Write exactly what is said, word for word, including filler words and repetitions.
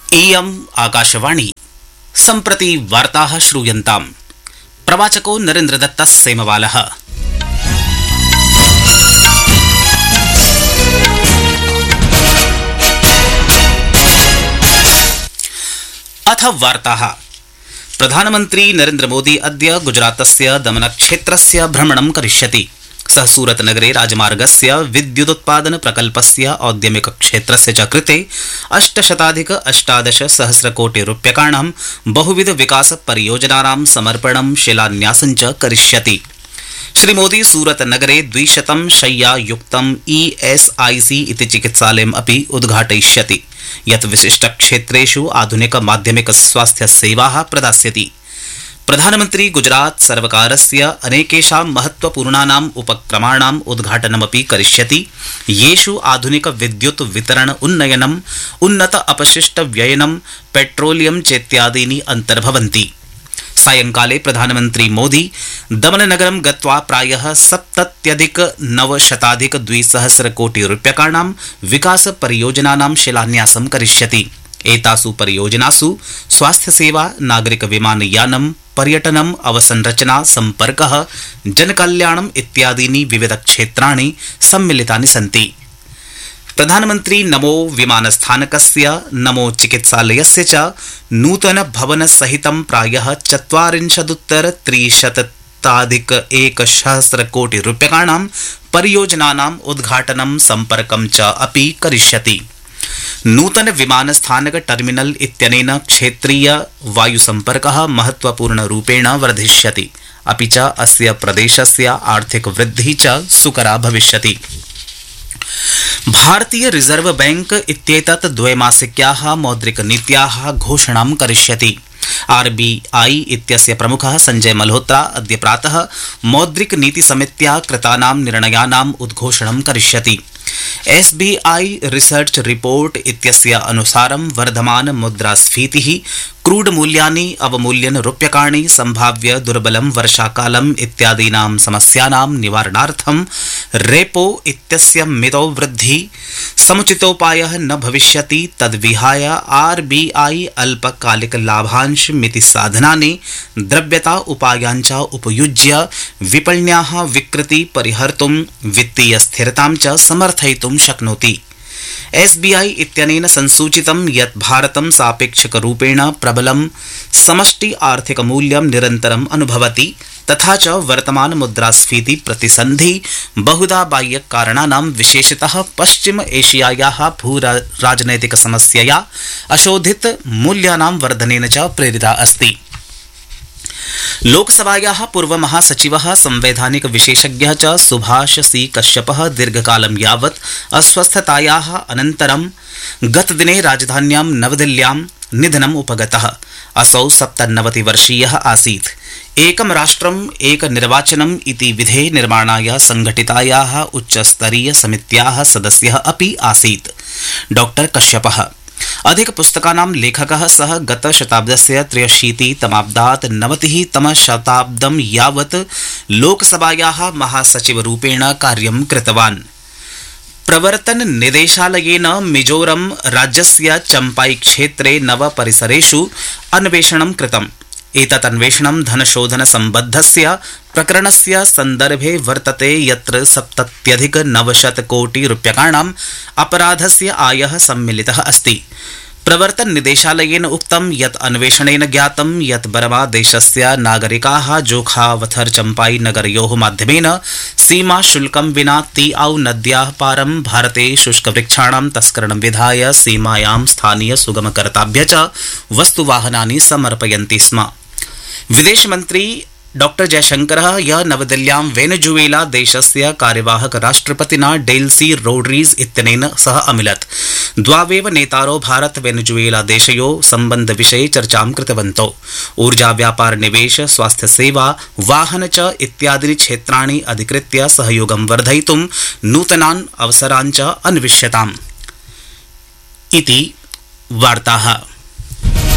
इयम् आकाशवाणी सम्प्रति वार्ताः श्रूयन्ताम्। प्रवाचको नरेन्द्रदत्तः सेमवालः। अथ वार्ताः। प्रधानमन्त्री नरेन्द्र मोदी अद्य गुजरातस्य दमनक्षेत्रस्य भ्रमणं करिष्यति। सः सूरत नगरे राजमार्गस्य विद्युदुत्पादन प्रकल्पस्य औद्यमिक क्षेत्रस्य च कृते अष्टशताधिक अष्टादश सहस्रकोटि रूप्यकाणां बहुविध विकास परियोजनानां समर्पणं शिलान्यासं च करिष्यति। श्री मोदी सूरत नगरे द्विशतं शय्यायुक्तं ई एस आई सी इति चिकित्सालयम् अपि उद्घाटयिष्यति, यत् विशिष्टक्षेत्रेषु आधुनिक माध्यमिक स्वास्थ्य सेवाः प्रदास्यति। प्रधानमन्त्री गुजरात सर्वकारस्य अनेकेषां महत्वपूर्णानाम् उपक्रमाणाम् उद्घाटनमपि करिष्यति, येषु आधुनिक विद्युत् वितरण उन्नयनम्, उन्नत अपशिष्ट व्ययनं, पेट्रोलियम चेत्यादीनि अन्तर्भवन्ति। सायंकाले प्रधानमन्त्री मोदी दमननगरं गत्वा प्रायः सप्तत्यधिक नवशताधिक द्विसहस्र कोटि रूप्यकाणां विकास परियोजनानां शिलान्यासं करिष्यति। एतासु परियोजनासु स्वास्थ्य सेवा, नागरिक विमानयानं, पर्यटनम्, अवसंरचना, संपर्कः, जनकल्याणम् इत्यादीनि विविध क्षेत्राणि सम्मिलितानि सन्ति। प्रधानमन्त्री नमो विमानस्थानकस्य, नमो चिकित्सालयस्य च नूतन भवन सहितं प्रायः चत्वारिंशदुत्तर त्रिशताधिक एकसहस्र कोटि रूप्यकाणां परियोजनानाम् उद्घाटनं, सम्पर्कं च अपि करिष्यति। नूतन विमानस्थानक टर्मिनल इत्यनेन क्षेत्रीय वायुसंपर्कः महत्वपूर्णरूपेण वर्धिष्यति, अपि च अस्य प्रदेशस्य आर्थिक वृद्धिः च सुकरा भविष्यति। भारतीय रिजर्व बैंक इत्येतत् द्वैमासिक्याः मौद्रिक नीत्याः घोषणां करिष्यति। आर बी आई इत्यस्य प्रमुखः संजय मल्होत्रा अद्य प्रातः मौद्रिक नीति समित्या कृतानां निर्णयानाम् उद्घोषणं करिष्यति। S B I research report इत्यस्य अनुसारं वर्धमान मुद्रास्फीतिः, क्रूड मूल्यानि अवमूल्यन रूप्यकाणि, संभाव्य दुर्बलं वर्षाकालम् इत्यादीनां समस्यानां निवारणार्थं रेपो इत्यस्य मितौ वृद्धि समुचितोपायः न भविष्यति। तद्विहाय आर बी आई अल्पकालिक लाभांश मिति साधनानि, द्रव्यता उपायांच उपयुज्य विपण्याः विकृति परिहर्तुं वित्तीय स्थिरतां च समर्थयितुं शक्नोति। एस बी आई इत्यनेन संसूचितं यत् भारतं सापेक्षिकरूपेण प्रबलं समष्टि आर्थिक मूल्यं निरन्तरम् अनुभवति, तथा च वर्तमान मुद्रास्फीति प्रतिसन्धि बहुधा बाह्य कारणानां, विशेषतः पश्चिम एशियायाः भू राजनैतिक समस्यया अशोधित मूल्यानां वर्धनेन च प्रेरिता अस्ति। लोकसभायाः पूर्व महासचिवः, संवैधानिक विशेषज्ञः च सुभाष सी कश्यपः दीर्घकालं यावत् अस्वस्थतायाः अनन्तरं गतदिने राजधान्यां नवदिल्ल्यां निधनम् उपगतः। असौ सप्तनवति वर्षीयः आसीत्। एकं राष्ट्रम् एक निर्वाचनम् इति विधे निर्माणाय संघटितायाः उच्चस्तरीय समित्याः सदस्यः अपि आसीत्। डॉक्टर कश्यपः अधिक पुस्तकानां लेखकः। सः गत शताब्दस्य त्र्यशीतितमाब्दात् नवतिः तमशताब्दं यावत् लोकसभायाः महासचिवरूपेण कार्यं कृतवान्। प्रवर्तन निदेशालयेन मिजोरम राज्यस्य चम्पाई क्षेत्रे नव परिसरेषु अन्वेषणं कृतम्। एतत् अन्वेषणं धनशोधन सम्बद्धस्य प्रकरणस्य सन्दर्भे वर्तते, यत्र सप्तत्यधिक नवशत कोटि रूप्यकाणाम् अपराधस्य आयः सम्मिलितः अस्ति। प्रवर्तन निदेशालयेन उक्तं यत् अन्वेषणेन ज्ञातं यत् बर्मा देशस्य नागरिकाः जोखावथर चम्पाई नगरयोः माध्यमेन सीमा शुल्कं विना तीआउ नद्याः पारं भारते शुष्कवृक्षाणां तस्करणं विधाय सीमायां स्थानीय सुगमकर्ताभ्य च वस्तुवाहनानि समर्पयन्ति स्म। विदेशमन्त्री डॉक्टर जयशंकरः यः नवदिल्ल्यां वेनेजुएला देशस्य कार्यवाहक राष्ट्रपतिना डेल्सी रोड्रीज इत्यनेन सह अमिलत्। द्वावेव नेतारो भारत वेनेजुएला देशयोः सम्बन्धविषये चर्चां कृतवन्तौ। ऊर्जा, व्यापार, निवेश, स्वास्थ्य सेवा, वाहन च इत्यादीनि क्षेत्राणि अधिकृत्य सहयोगं वर्धयितुं नूतनान् अवसरान् च अन्विष्यताम् इति वार्ताः।